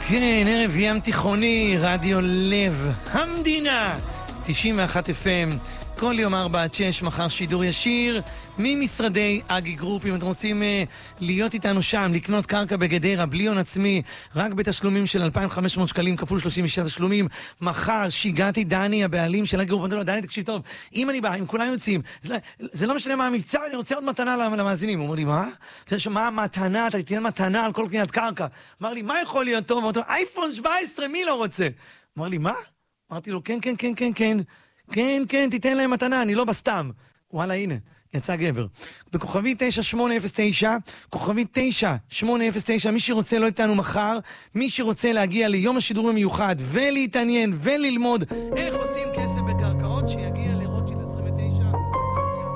כן, ערב ים תיכוני, רדיו לב המדינה 91 FM, כל יום 4-6, מחר שידור ישיר ממשרדי אגי גרופ. אם אתם רוצים להיות איתנו שם, לקנות קרקע בגדרה בלי הון עצמי, רק בתשלומים של 2,500 שקלים כפול 36 תשלומים, מחר שיגעתי דני, הבעלים של אגי גרופ. אמרתי לו, דני, תקשיב טוב, אם אני בא, אם כולם יוצאים, זה לא משנה מה המבצע, אני רוצה עוד מתנה למאזינים. הוא אומר לי, מה? מה המתנה? אתה תיתן מתנה על כל קניית קרקע. אמר לי, מה יכול להיות טוב? אמרתי לו, אייפון 17, מי לא רוצה? אמר לי, מה? אמרתי לו, כן, תיתן להם מתנה, אני לא בסתם. וואלה, הנה, יצא גבר. בכוכבי 9809, כוכבי 9809, מי שרוצה לא איתנו מחר, מי שרוצה להגיע ליום השידור המיוחד ולהתעניין וללמוד איך עושים כסף בקרקעות,